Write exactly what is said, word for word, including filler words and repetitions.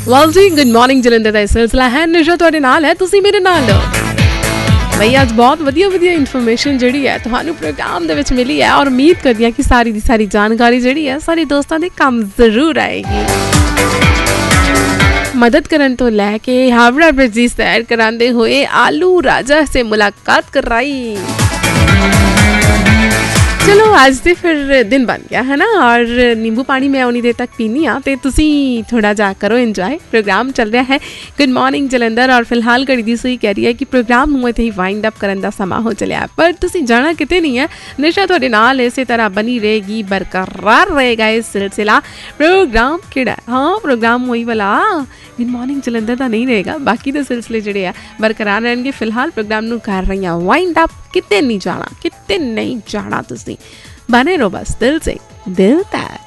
Well ਜੀ good morning Jalandhar ਦਾ ਸਿਲਸਿਲਾ ਹੈ, ਨਿਸ਼ਾ ਤੁਹਾਡੇ ਨਾਲ ਹੈ, ਤੁਸੀਂ ਮੇਰੇ ਨਾਲ ਹੋ ਬਈ। ਅੱਜ ਬਹੁਤ ਵਧੀਆ ਵਧੀਆ ਇਨਫੋਰਮੇਸ਼ਨ ਜਿਹੜੀ ਹੈ ਤੁਹਾਨੂੰ ਪ੍ਰੋਗਰਾਮ ਦੇ ਵਿੱਚ ਮਿਲੀ ਹੈ ਔਰ ਉਮੀਦ ਕਰਦੀ ਹਾਂ ਕਿ ਸਾਰੀ ਦੀ ਸਾਰੀ ਜਾਣਕਾਰੀ ਜਿਹੜੀ ਹੈ ਸਾਰੇ ਦੋਸਤਾਂ ਦੇ ਕੰਮ ਜ਼ਰੂਰ ਆਏਗੀ। ਮਦਦ ਕਰਨ ਤੋਂ ਲੈ ਕੇ ਹਾਵੜਾ ਬ੍ਰਿਜ ਦੀ ਸੈਰ ਕਰਾਉਂਦੇ ਹੋਏ ਆਲੂ ਰਾਜਾ ਸੇ ਮੁਲਾਕਾਤ कराई। चलो आज तो फिर दिन बन गया है ना, और नींबू पानी मैं उन्नी देर तक पीनी हाँ, तो तुसी थोड़ा जा करो इंजॉय। प्रोग्राम चल रहा है गुड मॉर्निंग जलंधर और फिलहाल घड़ी दी सुई कह रही है कि प्रोग्राम हुए थे वाइंड अप करने का समा हो चलिया, पर तुसी जाना किते नहीं है। निशा थोड़े नाल इस तरह बनी रहेगी, बरकरार रहेगा इस सिलसिला। प्रोग्राम किड़ा हाँ प्रोग्राम वही वाला गुड मॉर्निंग जलंधर का नहीं रहेगा, बाकी तो सिलसिले जोड़े है बरकरार रहेंगे। फिलहाल प्रोग्राम नू कर रही हैं वाइंड अप, किते नहीं जाना किते नहीं जाना, तुसी बने रहो बस दिल से दिल तक।